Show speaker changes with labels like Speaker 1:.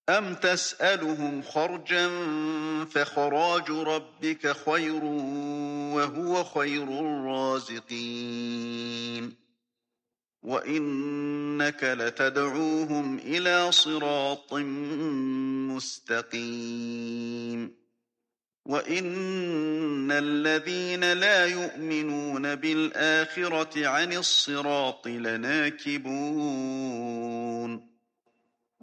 Speaker 1: أَمْ تَسْأَلُهُمْ خَرْجًا فَخَرَاجُ رَبِّكَ خَيْرٌ وَهُوَ خَيْرُ الرَّازِقِينَ وَإِنَّكَ لَتَدْعُوهُمْ إِلَىٰ صِرَاطٍ مُّسْتَقِيمٍ وَإِنَّ الَّذِينَ لَا يُؤْمِنُونَ بِالْآخِرَةِ عَنِ الصِّرَاطِ لَنَاكِبُونَ